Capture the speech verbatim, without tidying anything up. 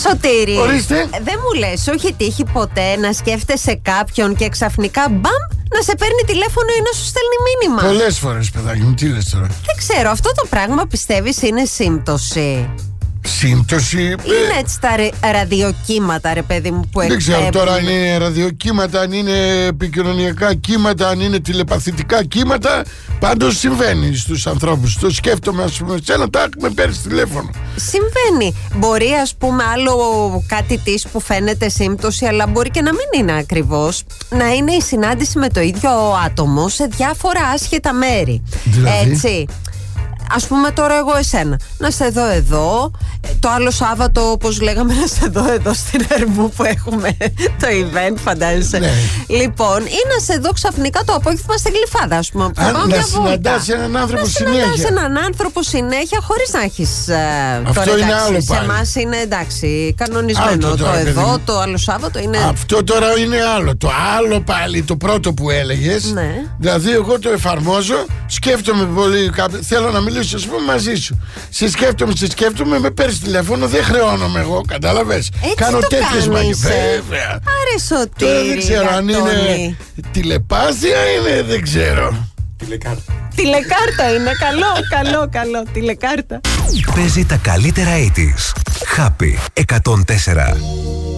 Σωτήρη, ορίστε. Δεν μου λες, όχι τύχει ποτέ να σκέφτεσαι κάποιον και ξαφνικά μπαμ να σε παίρνει τηλέφωνο ή να σου στέλνει μήνυμα? Πολλές φορές, παιδάκι μου, τι λες τώρα? Δεν ξέρω, αυτό το πράγμα πιστεύεις είναι σύμπτωση? Σύμπτωση. Είναι έτσι τα ρε, ραδιοκύματα, ρε παιδί μου, που Δεν ξέρω εκπέμπουν. τώρα αν είναι ραδιοκύματα, αν είναι επικοινωνιακά κύματα, αν είναι τηλεπαθητικά κύματα. Πάντως συμβαίνει στους ανθρώπους. Το σκέφτομαι, ας πούμε, σένα τάκ με παίρνεις τηλέφωνο. Συμβαίνει. Μπορεί, ας πούμε, άλλο κάτι της που φαίνεται σύμπτωση, αλλά μπορεί και να μην είναι ακριβώς. Να είναι η συνάντηση με το ίδιο άτομο σε διάφορα άσχετα μέρη. Δηλαδή? Έτσι. Ας πούμε τώρα εγώ εσένα να σε δω εδώ, το άλλο Σάββατο όπως λέγαμε να σε δω εδώ στην Ερμού που έχουμε το event, φαντάζεσαι. Ναι. Λοιπόν, ή να σε δω ξαφνικά το απόγευμα στην Γλυφάδα, ας πούμε. Αν να συναντάς έναν άνθρωπο να συνέχεια. Να συναντάς έναν άνθρωπο συνέχεια χωρίς να έχεις ε, Αυτό τώρα, είναι εντάξει, άλλο σε πάλι. εμάς είναι εντάξει κανονισμένο. Άλλο το τώρα, παιδί εδώ, μου. το άλλο Σάββατο είναι. Αυτό τώρα είναι άλλο. Το άλλο πάλι, το πρώτο που έλεγες. Ναι. Δηλαδή, εγώ το εφαρμόζω, σκέφτομαι πολύ. Κάποιο, θέλω να μιλήσω, ας πούμε, μαζί σου. Σε σκέφτομαι, σε σκέφτομαι, με παίρνεις τηλέφωνο, δεν χρεώνομαι εγώ, κατάλαβες. Έτσι Κάνω το τέτοιες κάνεις, μαγικές. ε. Βέβαια. Άρε Σωτήρη, Τώρα δεν ξέρω αν είναι Γατώνη. τηλεπάθεια, είναι, δεν ξέρω. Τηλεκάρτα. Τηλεκάρτα είναι, καλό, καλό, καλό, τηλεκάρτα. Παίζει τα καλύτερα ογδόντα. Happy εκατόν τέσσερα.